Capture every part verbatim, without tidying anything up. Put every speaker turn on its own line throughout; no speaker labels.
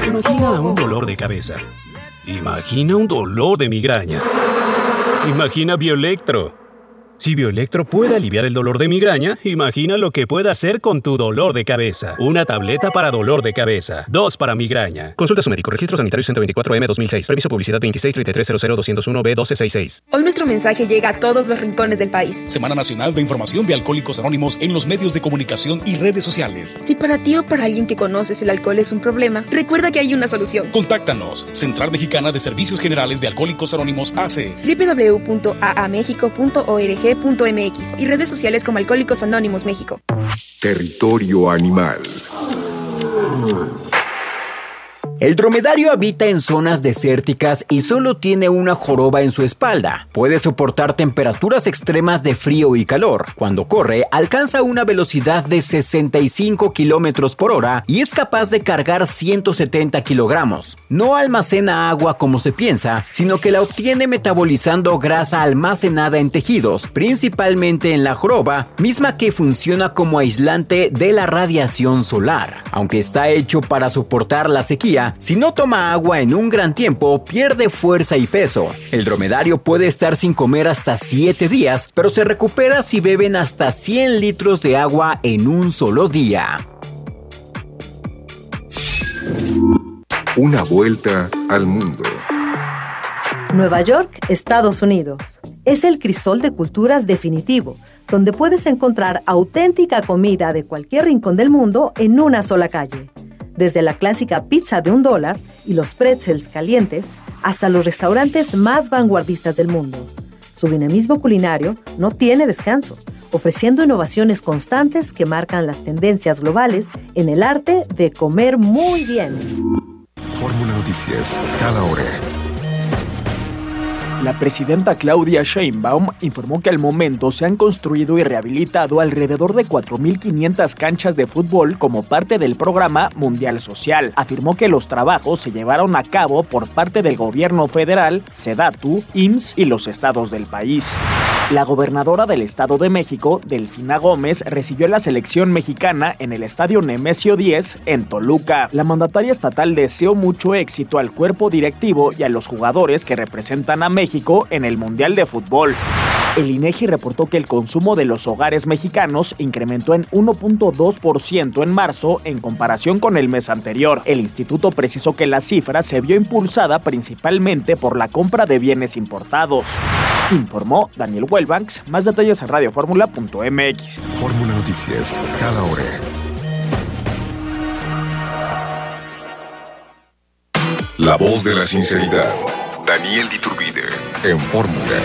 Imagina un dolor de cabeza. Imagina un dolor de migraña. Imagina Bioelectro. Si Bioelectro puede aliviar el dolor de migraña, imagina lo que puede hacer con tu dolor de cabeza. Una tableta para dolor de cabeza. Dos para migraña. Consulta a su médico. Registro Sanitario ciento veinticuatro M dos mil seis. Permiso Publicidad veintiséis treinta y tres cero cero doscientos uno B doce sesenta y seis.
Hoy nuestro mensaje llega a todos los rincones del país.
Semana Nacional de Información de Alcohólicos Anónimos en los medios de comunicación y redes sociales.
Si para ti o para alguien que conoces el alcohol es un problema, recuerda que hay una solución.
Contáctanos. Central Mexicana de Servicios Generales de Alcohólicos Anónimos A C.
doble u doble u doble u punto a a méxico punto org punto m x y redes sociales como Alcohólicos Anónimos México.
Territorio animal.
El dromedario habita en zonas desérticas y solo tiene una joroba en su espalda. Puede soportar temperaturas extremas de frío y calor. Cuando corre, alcanza una velocidad de sesenta y cinco kilómetros por hora y es capaz de cargar ciento setenta kilogramos. No almacena agua como se piensa, sino que la obtiene metabolizando grasa almacenada en tejidos, principalmente en la joroba, misma que funciona como aislante de la radiación solar. Aunque está hecho para soportar la sequía, si no toma agua en un gran tiempo, pierde fuerza y peso. El dromedario puede estar sin comer hasta siete días, pero se recupera si beben hasta cien litros de agua en un solo día.
Una vuelta al mundo.
Nueva York, Estados Unidos. Es el crisol de culturas definitivo, donde puedes encontrar auténtica comida de cualquier rincón del mundo en una sola calle. Desde la clásica pizza de un dólar y los pretzels calientes, hasta los restaurantes más vanguardistas del mundo. Su dinamismo culinario no tiene descanso, ofreciendo innovaciones constantes que marcan las tendencias globales en el arte de comer muy bien.
Fórmula Noticias, cada hora.
La presidenta Claudia Sheinbaum informó que al momento se han construido y rehabilitado alrededor de cuatro mil quinientas canchas de fútbol como parte del programa Mundial Social. Afirmó que los trabajos se llevaron a cabo por parte del gobierno federal, SEDATU, I M S S y los estados del país. La gobernadora del Estado de México, Delfina Gómez, recibió la selección mexicana en el Estadio Nemesio diez en Toluca. La mandataria estatal deseó mucho éxito al cuerpo directivo y a los jugadores que representan a México en el Mundial de Fútbol. El INEGI reportó que el consumo de los hogares mexicanos incrementó en uno punto dos por ciento en marzo en comparación con el mes anterior. El instituto precisó que la cifra se vio impulsada principalmente por la compra de bienes importados. Informó Daniel Wellbanks. Más detalles en radio fórmula punto m x.
Fórmula Noticias, cada hora. La voz de la sinceridad. Daniel Diturbide, en Fórmula.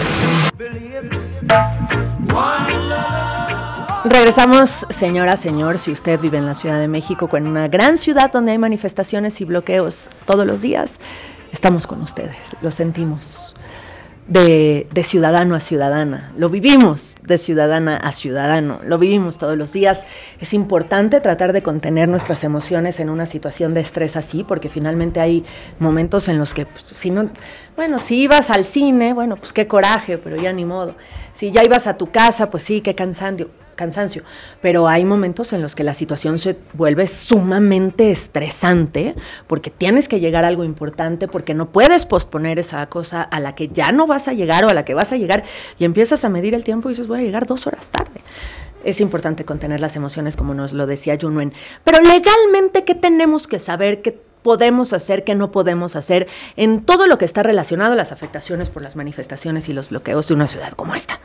Regresamos, señora, señor, si usted vive en la Ciudad de México, con una gran ciudad donde hay manifestaciones y bloqueos todos los días, estamos con ustedes, lo sentimos. De, de ciudadano a ciudadana, lo vivimos de ciudadana a ciudadano, lo vivimos todos los días. Es importante tratar de contener nuestras emociones en una situación de estrés así, porque finalmente hay momentos en los que, pues, si no, bueno, si ibas al cine, bueno, pues qué coraje, pero ya ni modo. Si ya ibas a tu casa, pues sí, qué cansancio, cansancio. Pero hay momentos en los que la situación se vuelve sumamente estresante, porque tienes que llegar a algo importante, porque no puedes posponer esa cosa a la que ya no vas a llegar o a la que vas a llegar, y empiezas a medir el tiempo y dices, voy a llegar dos horas tarde. Es importante contener las emociones, como nos lo decía Yunuen. Pero legalmente, ¿qué tenemos que saber? ¿Qué podemos hacer? ¿Qué no podemos hacer? En todo lo que está relacionado a las afectaciones por las manifestaciones y los bloqueos de una ciudad como esta.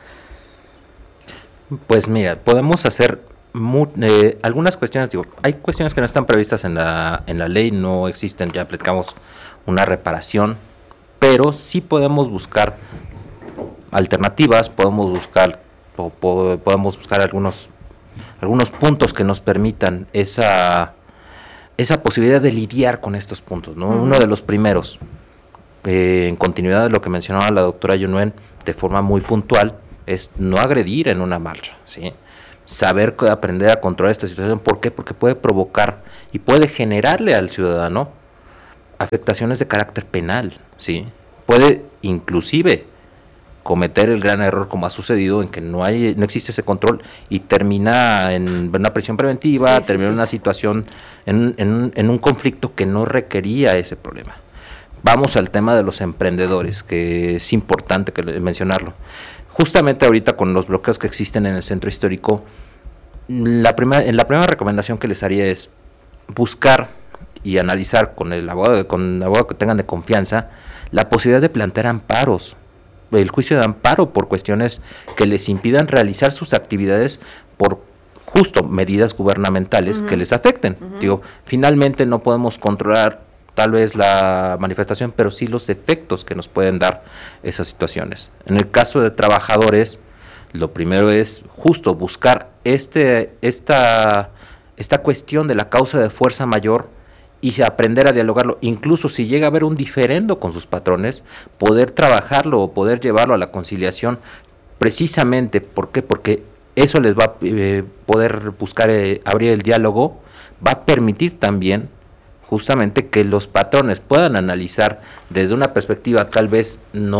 Pues mira, podemos hacer mu- eh, algunas cuestiones, digo, hay cuestiones que no están previstas en la, en la ley, no existen, ya platicamos una reparación, pero sí podemos buscar alternativas, podemos buscar po- po- podemos buscar algunos algunos puntos que nos permitan esa esa posibilidad de lidiar con estos puntos, ¿no? Uh-huh. Uno de los primeros, eh, en continuidad de lo que mencionaba la doctora Yunuen, de forma muy puntual, es no agredir en una marcha, ¿sí? Saber aprender a controlar esta situación. ¿Por qué? Porque puede provocar y puede generarle al ciudadano afectaciones de carácter penal, ¿sí? Puede inclusive cometer el gran error como ha sucedido en que no hay no existe ese control y termina en una prisión preventiva, sí, termina sí, en una sí. situación, en, en, en un conflicto que no requería ese problema. Vamos al tema de los emprendedores, que es importante que mencionarlo. Justamente ahorita con los bloqueos que existen en el centro histórico, la primera, en la primera recomendación que les haría es buscar y analizar con el abogado, con el abogado que tengan de confianza, la posibilidad de plantear amparos, el juicio de amparo por cuestiones que les impidan realizar sus actividades por justo medidas gubernamentales uh-huh. que les afecten. Uh-huh. Digo, finalmente no podemos controlar tal vez la manifestación, pero sí los efectos que nos pueden dar esas situaciones. En el caso de trabajadores, lo primero es justo buscar este, esta, esta cuestión de la causa de fuerza mayor y aprender a dialogarlo, incluso si llega a haber un diferendo con sus patrones, poder trabajarlo o poder llevarlo a la conciliación, precisamente, ¿por qué? Porque eso les va a eh, poder buscar eh, abrir el diálogo, va a permitir también justamente que los patrones puedan analizar desde una perspectiva tal vez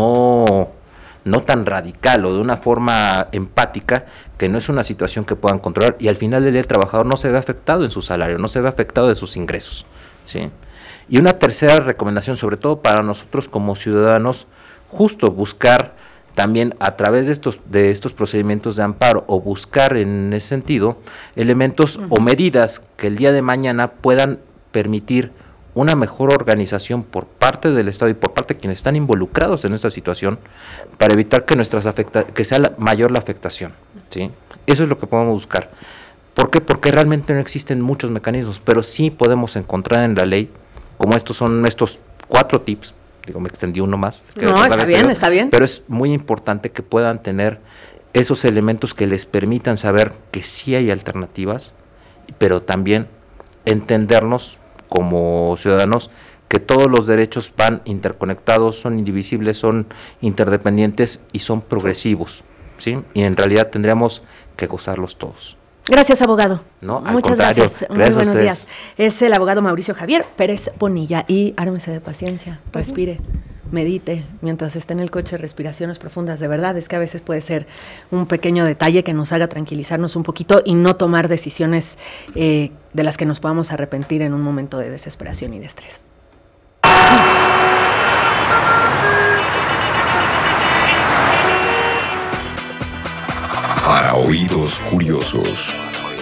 no, no tan radical o de una forma empática, que no es una situación que puedan controlar, y al final del día el trabajador no se ve afectado en su salario, no se ve afectado de sus ingresos, ¿sí? Y una tercera recomendación, sobre todo para nosotros como ciudadanos, justo buscar también a través de estos de estos procedimientos de amparo o buscar en ese sentido elementos uh-huh. o medidas que el día de mañana puedan permitir una mejor organización por parte del Estado y por parte de quienes están involucrados en esta situación para evitar que nuestras afecta que sea la mayor la afectación, ¿sí? Eso es lo que podemos buscar. ¿Por qué? Porque realmente no existen muchos mecanismos, pero sí podemos encontrar en la ley, como estos son estos cuatro tips, digo, me extendí uno más.
Que no, está bien, está bien.
Pero es muy importante que puedan tener esos elementos que les permitan saber que sí hay alternativas, pero también entendernos como ciudadanos que todos los derechos van interconectados, son indivisibles, son interdependientes y son progresivos, ¿sí? Y en realidad tendríamos que gozarlos todos.
Gracias, abogado.
No, al
Muchas
contrario,
gracias. Muy
gracias
buenos días. Es el abogado Mauricio Javier Pérez Bonilla. Y ármese de paciencia, respire, medite mientras esté en el coche, respiraciones profundas. De verdad, es que a veces puede ser un pequeño detalle que nos haga tranquilizarnos un poquito y no tomar decisiones eh, de las que nos podamos arrepentir en un momento de desesperación y de estrés.
Para oídos curiosos.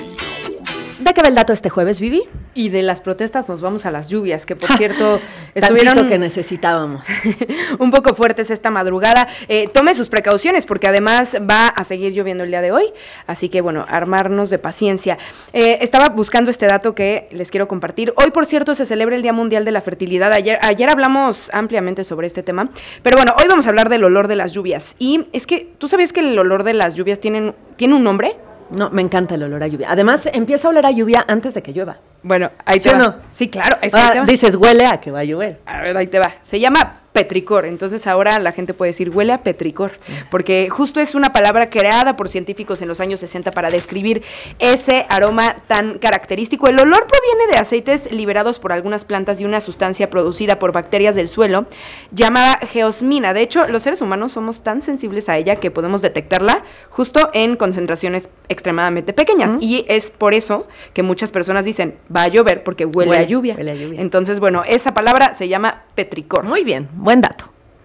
¿De qué va el dato este jueves, Vivi?
Y de las protestas nos vamos a las lluvias, que por cierto
estuvieron que necesitábamos.
un poco fuertes esta madrugada. Eh, tome sus precauciones porque además va a seguir lloviendo el día de hoy, así que bueno, armarnos de paciencia. Eh, estaba buscando este dato que les quiero compartir. Hoy, por cierto, se celebra el Día Mundial de la Fertilidad. Ayer, ayer hablamos ampliamente sobre este tema, pero bueno, hoy vamos a hablar del olor de las lluvias. Y es que, ¿tú sabías que el olor de las lluvias tienen, tiene un nombre?
No, me encanta el olor a lluvia. Además, empieza a oler a lluvia antes de que llueva.
Bueno, ahí te
¿Sí
va.
o no?
Sí, claro. Es que
ah,
ahí te va.
Dices, huele a que va a llover.
A ver, ahí te va. Se llama petricor, entonces ahora la gente puede decir huele a petricor, porque justo es una palabra creada por científicos en los años sesenta para describir ese aroma tan característico. El olor proviene de aceites liberados por algunas plantas y una sustancia producida por bacterias del suelo llamada geosmina. De hecho, los seres humanos somos tan sensibles a ella que podemos detectarla justo en concentraciones extremadamente pequeñas, uh-huh. y es por eso que muchas personas dicen va a llover porque huele, huele, a lluvia.
huele a lluvia.
Entonces, bueno, esa palabra se llama petricor.
Muy bien. Buen dato.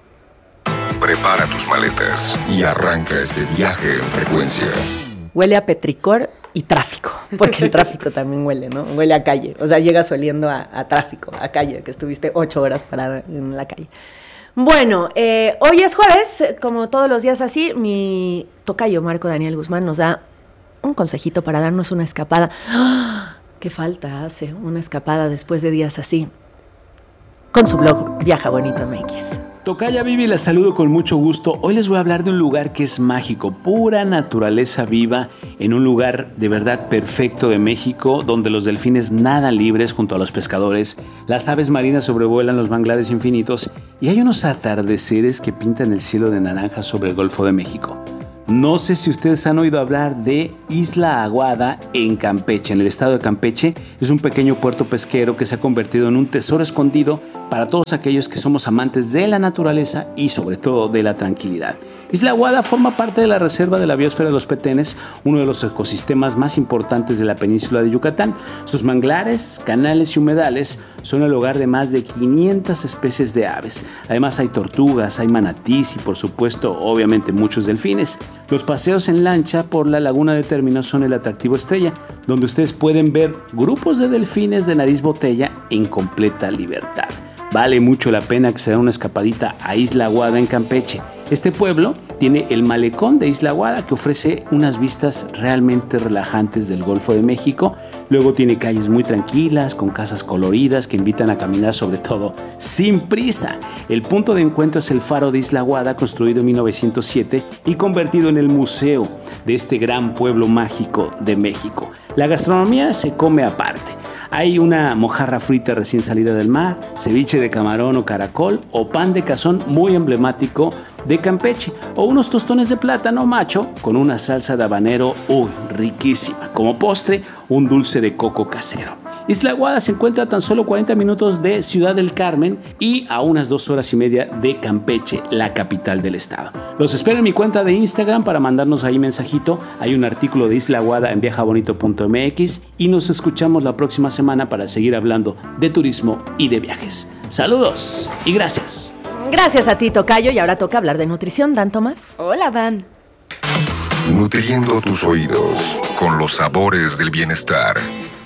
Prepara tus maletas y arranca este viaje en frecuencia.
Huele a petricor y tráfico, porque el tráfico también huele, ¿no? Huele a calle, o sea, llegas oliendo a, a tráfico, a calle, que estuviste ocho horas parada en la calle. Bueno, eh, hoy es jueves, como todos los días así, mi tocayo Marco Daniel Guzmán nos da un consejito para darnos una escapada. ¡Ah! ¿Qué falta hace una escapada después de días así? Con su blog Viaja Bonito M X.
Tocaya Vivi, la saludo con mucho gusto. Hoy les voy a hablar de un lugar que es mágico, pura naturaleza viva, en un lugar de verdad perfecto de México, donde los delfines nadan libres junto a los pescadores, las aves marinas sobrevuelan los manglares infinitos y hay unos atardeceres que pintan el cielo de naranja sobre el Golfo de México. No sé si ustedes han oído hablar de Isla Aguada en Campeche, en el estado de Campeche. Es un pequeño puerto pesquero que se ha convertido en un tesoro escondido para todos aquellos que somos amantes de la naturaleza y sobre todo de la tranquilidad. Isla Aguada forma parte de la reserva de la biosfera de los Petenes, uno de los ecosistemas más importantes de la península de Yucatán. Sus manglares, canales y humedales son el hogar de más de quinientas especies de aves. Además hay tortugas, hay manatís y por supuesto, obviamente, muchos delfines. Los paseos en lancha por la laguna de términos son el atractivo estrella, donde ustedes pueden ver grupos de delfines de nariz botella en completa libertad. Vale mucho la pena que se den una escapadita a Isla Aguada en Campeche. Este pueblo tiene el malecón de Isla Aguada que ofrece unas vistas realmente relajantes del Golfo de México. Luego tiene calles muy tranquilas, con casas coloridas que invitan a caminar, sobre todo sin prisa. El punto de encuentro es el faro de Isla Aguada, construido en mil novecientos siete y convertido en el museo de este gran pueblo mágico de México. La gastronomía se come aparte. Hay una mojarra frita recién salida del mar, ceviche de camarón o caracol o pan de cazón muy emblemático de Campeche o unos tostones de plátano macho con una salsa de habanero, uy, riquísima. Como postre, un dulce de coco casero. Isla Aguada se encuentra a tan solo cuarenta minutos de Ciudad del Carmen y a unas dos horas y media de Campeche, la capital del estado. Los espero en mi cuenta de Instagram para mandarnos ahí mensajito. Hay un artículo de Isla Aguada en viaja bonito punto m x y nos escuchamos la próxima semana para seguir hablando de turismo y de viajes. Saludos y gracias.
Gracias a ti, tocayo, y ahora toca hablar de nutrición. ¿Dan Tomás?
Hola, Dan.
Nutriendo tus oídos con los sabores del bienestar.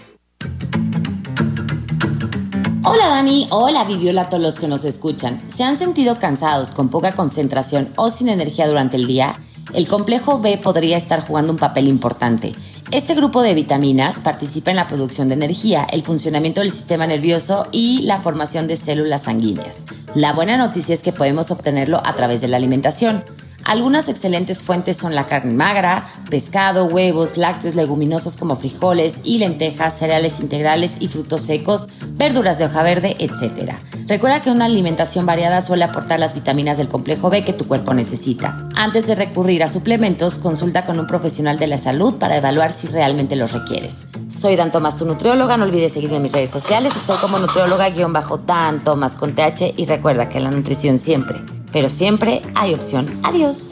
Hola Dani, hola Viviola, a todos los que nos escuchan. ¿Se han sentido cansados, con poca concentración o sin energía durante el día? El complejo B podría estar jugando un papel importante. Este grupo de vitaminas participa en la producción de energía, el funcionamiento del sistema nervioso y la formación de células sanguíneas. La buena noticia es que podemos obtenerlo a través de la alimentación. Algunas excelentes fuentes son la carne magra, pescado, huevos, lácteos, leguminosas como frijoles y lentejas, cereales integrales y frutos secos, verduras de hoja verde, etcétera. Recuerda que una alimentación variada suele aportar las vitaminas del complejo B que tu cuerpo necesita. Antes de recurrir a suplementos, consulta con un profesional de la salud para evaluar si realmente los requieres. Soy Dan Tomás, tu nutrióloga. No olvides seguirme en mis redes sociales. Estoy como nutrióloga-Dan Tomás con T H y recuerda que en la nutrición siempre, pero siempre hay opción. Adiós.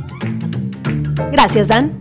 Gracias, Dan.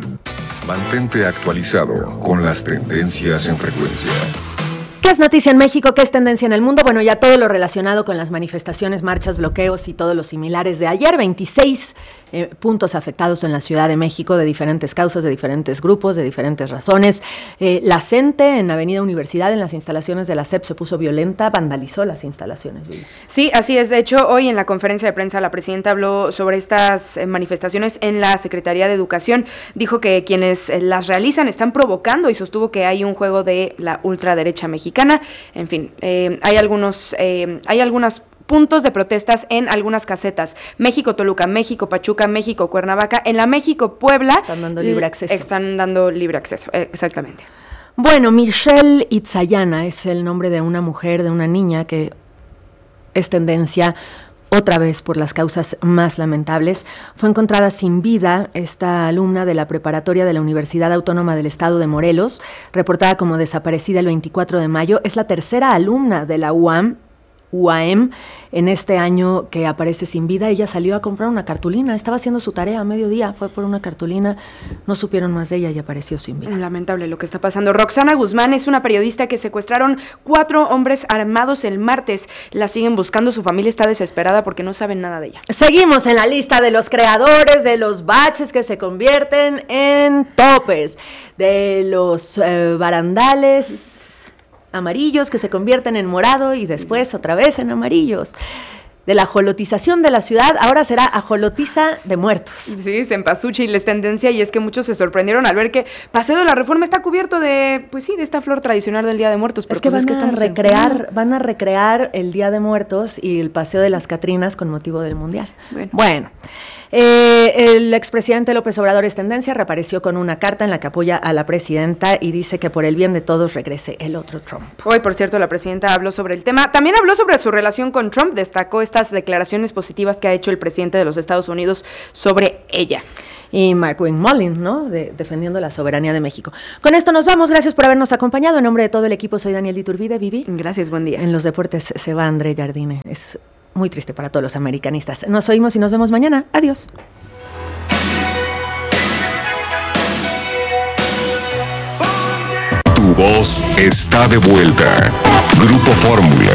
Mantente actualizado con las tendencias en frecuencia.
¿Qué es noticia en México? ¿Qué es tendencia en el mundo? Bueno, ya todo lo relacionado con las manifestaciones, marchas, bloqueos y todos los similares de ayer. veintiséis eh, puntos afectados en la Ciudad de México de diferentes causas, de diferentes grupos, de diferentes razones. Eh, la CENTE en Avenida Universidad, en las instalaciones de la S E P, se puso violenta, vandalizó las instalaciones. Vivi.
Sí, así es. De hecho, hoy en la conferencia de prensa la presidenta habló sobre estas eh, manifestaciones en la Secretaría de Educación. Dijo que quienes eh, las realizan están provocando y sostuvo que hay un juego de la ultraderecha mexicana. En fin, eh, hay algunos, eh, hay algunas puntos de protestas en algunas casetas. México Toluca, México Pachuca, México Cuernavaca. En la México Puebla
están dando libre acceso.
Están dando libre acceso, eh, exactamente.
Bueno, Michelle Itzayana es el nombre de una mujer, de una niña que es tendencia otra vez por las causas más lamentables. Fue encontrada sin vida esta alumna de la preparatoria de la Universidad Autónoma del Estado de Morelos, reportada como desaparecida el veinticuatro de mayo. Es la tercera alumna de la U A M, U A M en este año que aparece sin vida. Ella salió a comprar una cartulina, estaba haciendo su tarea a mediodía, fue por una cartulina, no supieron más de ella y apareció sin vida.
Lamentable lo que está pasando. Roxana Guzmán es una periodista que secuestraron cuatro hombres armados el martes. La siguen buscando, su familia está desesperada porque no saben nada de ella.
Seguimos en la lista de los creadores de los baches que se convierten en topes, de los eh, barandales amarillos que se convierten en morado y después otra vez en amarillos. De la ajolotización de la ciudad, ahora será ajolotiza de muertos.
Sí, Cempasúchil es tendencia y es que muchos se sorprendieron al ver que Paseo de la Reforma está cubierto de, pues sí, de esta flor tradicional del Día de Muertos. Pero
es que,
pues
van,
es que
a recrear, en... van a recrear el Día de Muertos y el Paseo de las Catrinas con motivo del Mundial. Bueno. bueno. Eh, el expresidente López Obrador es tendencia, reapareció con una carta en la que apoya a la presidenta y dice que por el bien de todos regrese el otro Trump.
Hoy, por cierto, la presidenta habló sobre el tema, también habló sobre su relación con Trump, destacó estas declaraciones positivas que ha hecho el presidente de los Estados Unidos sobre ella.
y McQueen Mullin, ¿no? De, defendiendo la soberanía de México. Con esto nos vamos, gracias por habernos acompañado. En nombre de todo el equipo, soy Daniel Diturbide. Vivi.
Gracias, buen día.
En los deportes se va André Jardine. Es muy triste para todos los americanistas. Nos oímos y nos vemos mañana. Adiós.
Tu voz está de vuelta. Grupo Fórmula.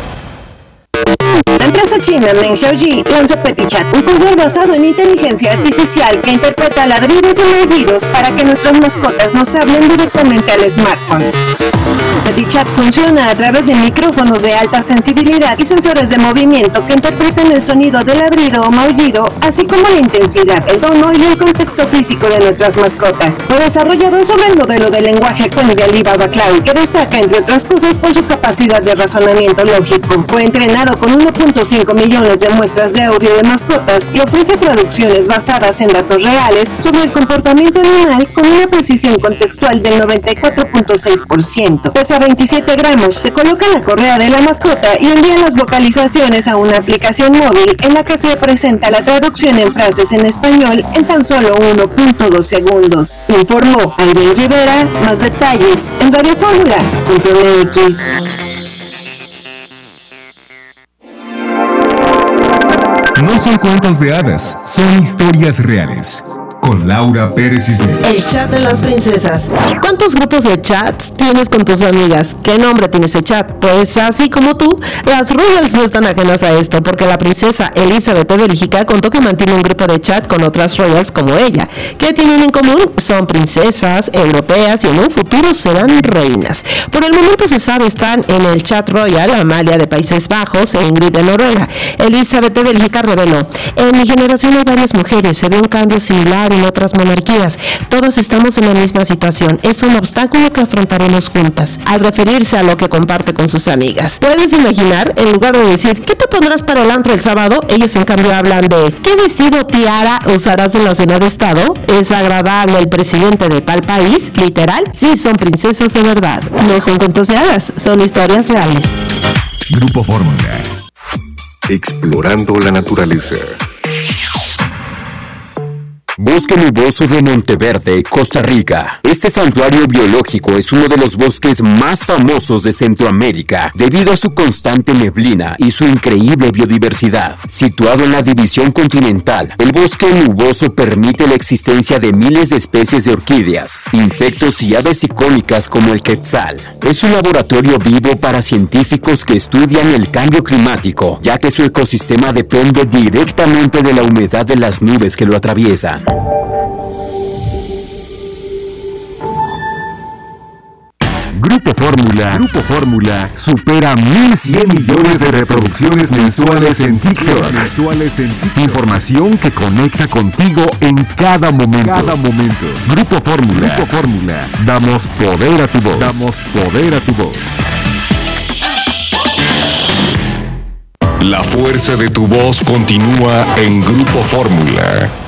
La empresa china Meng Xiaoji lanzó PetiChat, un control basado en inteligencia artificial que interpreta ladridos y maullidos para que nuestras mascotas nos hablen directamente al smartphone. PetiChat funciona a través de micrófonos de alta sensibilidad y sensores de movimiento que interpretan el sonido de ladrido o maullido, así como la intensidad, el tono y el contexto físico de nuestras mascotas. Fue desarrollado sobre el modelo de lenguaje Connie de Alibaba Cloud, que destaca, entre otras cosas, por su capacidad de razonamiento lógico. Fue entrenado con uno punto cinco millones de muestras de audio de mascotas y ofrece traducciones basadas en datos reales sobre el comportamiento animal con una precisión contextual del noventa y cuatro punto seis por ciento. Pesa veintisiete gramos, se coloca en la correa de la mascota y envía las vocalizaciones a una aplicación móvil en la que se presenta la traducción en frases en español en tan solo uno punto dos segundos. Informó Adrián Rivera. Más detalles en radio fórmula punto m x.
No son cuentos de hadas, son historias reales. Con Laura Pérez Cisneros.
El chat de las princesas. ¿Cuántos grupos de chats tienes con tus amigas? ¿Qué nombre tiene ese chat? Pues así como tú, las royals no están ajenas a esto, porque la princesa Elizabeth de Bélgica contó que mantiene un grupo de chat con otras royals como ella. ¿Qué tienen en común? Son princesas europeas y en un futuro serán reinas. Por el momento se sabe están en el chat royal Amalia de Países Bajos e Ingrid de Noruega. Elizabeth de Bélgica reveló: en mi generación hay varias mujeres, se ve un cambio similar en otras monarquías. Todos estamos en la misma situación. Es un obstáculo que afrontaremos juntas. Al referirse a lo que comparte con sus amigas. ¿Puedes imaginar? En lugar de decir ¿qué te pondrás para el antro el sábado? Ellos en cambio hablan de ¿qué vestido tiara usarás en la cena de estado? ¿Es agradable el presidente de tal país? Literal, sí, son princesas de verdad. No son cuentos de hadas, son historias reales.
Grupo Fórmula.
Explorando la naturaleza.
Bosque nuboso de Monteverde, Costa Rica. Este santuario biológico es uno de los bosques más famosos de Centroamérica debido a su constante neblina y su increíble biodiversidad. Situado en la división continental, el bosque nuboso permite la existencia de miles de especies de orquídeas, insectos y aves icónicas como el quetzal. Es un laboratorio vivo para científicos que estudian el cambio climático, ya que su ecosistema depende directamente de la humedad de las nubes que lo atraviesan.
Grupo Fórmula. Grupo Fórmula supera mil cien millones de reproducciones mensuales en TikTok. Mensuales en TikTok. Información que conecta contigo en cada momento. Cada momento. Grupo Fórmula. Grupo Fórmula. Damos poder a tu voz. Damos poder a tu voz.
La fuerza de tu voz continúa en Grupo Fórmula.